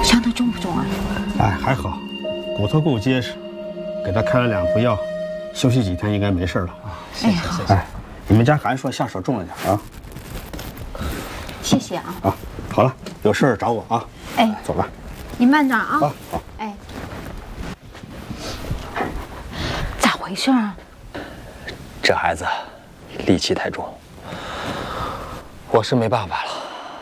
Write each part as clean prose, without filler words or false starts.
伤得重不重啊？ 哎，还好，骨头够结实，给他开了2副药，休息几天应该没事了。 哎，好。 哎，你们家韩硕下手重了点啊。 谢谢啊。 啊，好了，有事找我啊。 哎， 走了。 你慢点啊。 啊，好。 哎，咋回事啊？ 这孩子戾气太重，我是没办法了。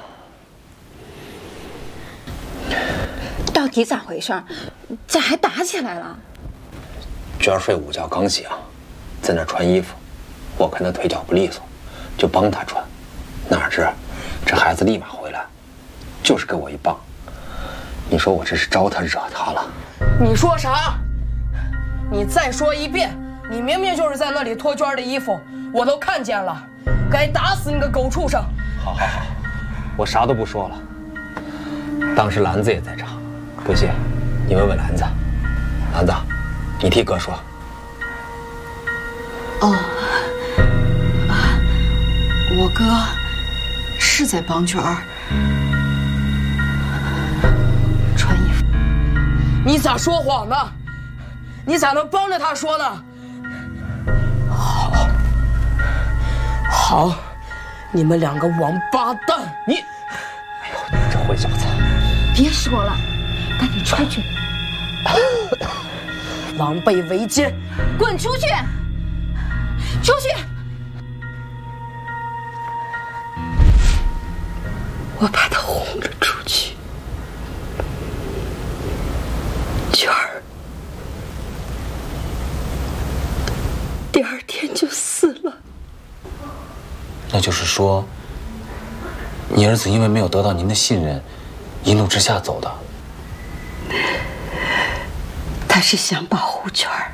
到底咋回事？咋还打起来了？ 娟睡午觉刚醒，在那穿衣服，我看他腿脚不利索，就帮他穿，哪知这孩子立马回来，就是给我一棒。你说我这是招他惹他了？ 你说啥？你再说一遍！你明明就是在那里脱娟的衣服，我都看见了，该打死你个狗畜生！ 好，我啥都不说了。当时兰子也在场，不信你问问兰子。兰子，你替哥说。 哦，我哥是在帮娟儿穿衣服。 你咋说谎呢？你咋能帮着他说呢？好，你们2个王八蛋！ 你，哎呦，你这混小子！ 别说了，赶紧出去！ 狼狈为奸， 滚出去！出去！ 我把他轰了出去，娟儿第2天就死了。 那就是说，你儿子因为没有得到您的信任，一怒之下走的。 他是想保护娟儿，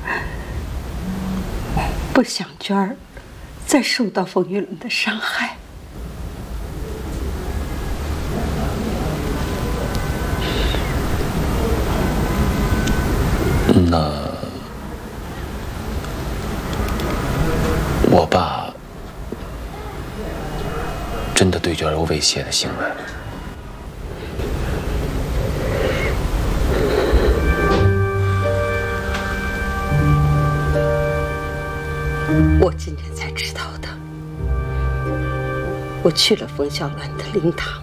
不想娟儿再受到冯玉伦的伤害。 那我爸真的对娟有猥亵的行为？ 我今天才知道的。我去了冯小兰的灵堂，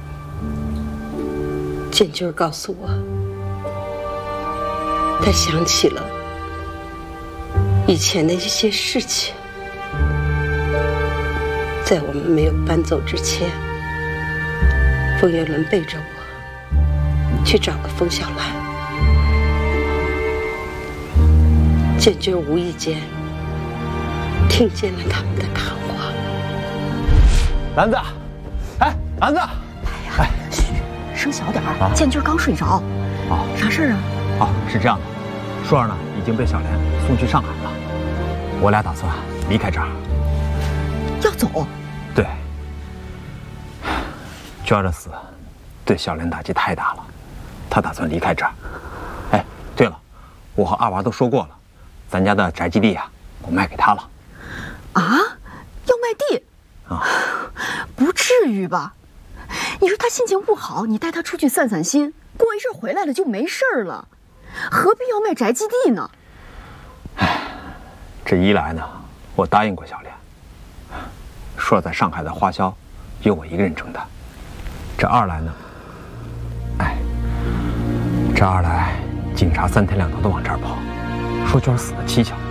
建军告诉我，他想起了以前的一些事情。在我们没有搬走之前，冯月伦背着我去找了冯小兰。建军无意间听见了他们的谈话。 兰子，哎，兰子， 哎呀，嘘，声小点儿。建军刚睡着。 哦， 啥事儿啊？ 哦，是这样的，舒儿呢已经被小莲送去上海了，我俩打算离开这儿。 要走？ 对。娟儿的死对小莲打击太大了，她打算离开这儿。哎，对了，我和二娃都说过了，咱家的宅基地啊，我卖给他了。 啊？要卖地？ 啊， 不至于吧？你说他心情不好，你带他出去散散心，过一阵回来了就没事儿了，何必要卖宅基地呢？ 哎，这一来呢，我答应过小莲，说在上海的花销由我一个人承担；这二来呢，这二来警察3天2头的往这儿跑，说娟死的蹊跷。